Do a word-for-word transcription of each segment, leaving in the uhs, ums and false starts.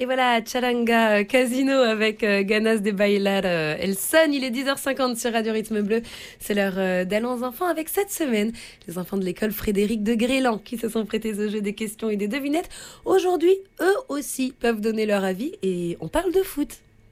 Et voilà, Charanga euh, Casino avec euh, Ganas de Bailar euh, El Son. Il est dix heures cinquante sur Radio Rythme Bleu. C'est l'heure euh, d'aller aux enfants avec cette semaine les enfants de l'école Frédéric de Grélan qui se sont prêtés au jeu des questions et des devinettes. Aujourd'hui, eux aussi peuvent donner leur avis et on parle de foot.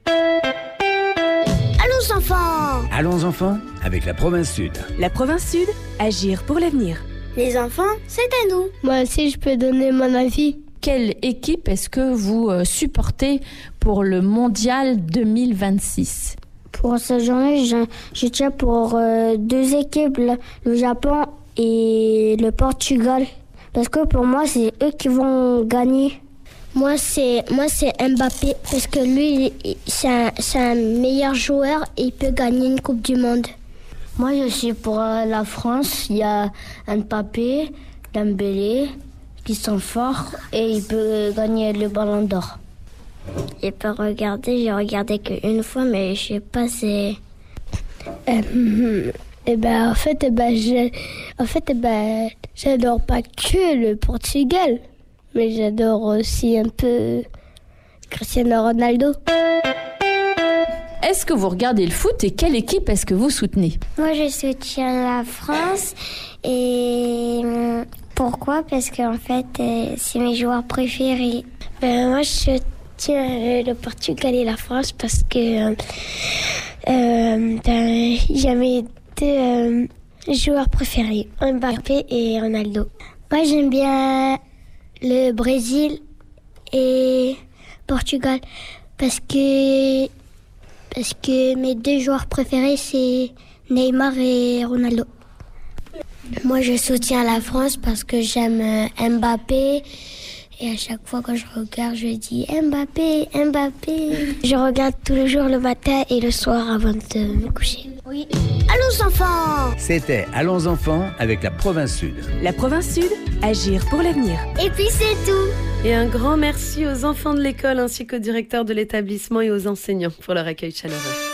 Allons enfants! Allons enfants avec la province Sud. La province Sud, agir pour l'avenir. Les enfants, c'est à nous. Moi aussi, je peux donner mon avis. Quelle équipe est-ce que vous euh, supportez pour le mondial deux mille vingt-six? Pour cette journée, je, je tiens pour euh, deux équipes, le, le Japon et le Portugal. Parce que pour moi, c'est eux qui vont gagner. Moi, c'est, moi, c'est Mbappé, parce que lui, c'est un, c'est un meilleur joueur et il peut gagner une Coupe du Monde. Moi, je suis pour euh, la France. Il y a Mbappé, Dembélé, qui sont forts et il peut gagner le Ballon d'Or. J'ai pas regardé, j'ai regardé qu'une fois, mais je sais pas, c'est... Euh, et ben, en fait, eh ben, je, en fait, eh ben, j'adore pas que le Portugal, mais j'adore aussi un peu Cristiano Ronaldo. Est-ce que vous regardez le foot et quelle équipe est-ce que vous soutenez? Moi, je soutiens la France et pourquoi? Parce qu'en fait, c'est mes joueurs préférés. Ben, moi, je soutiens le Portugal et la France parce que euh, ben, j'avais deux euh, joueurs préférés, Mbappé et Ronaldo. Moi, j'aime bien le Brésil et Portugal parce que parce que mes deux joueurs préférés c'est Neymar et Ronaldo. Moi je soutiens la France parce que j'aime Mbappé et à chaque fois que je regarde je dis Mbappé, Mbappé. Je regarde tous les jours le matin et le soir avant de me coucher. Oui. Allons enfants! C'était Allons enfants avec la province Sud. La province Sud, agir pour l'avenir. Et puis c'est tout! Et un grand merci aux enfants de l'école ainsi qu'au directeur de l'établissement et aux enseignants pour leur accueil chaleureux.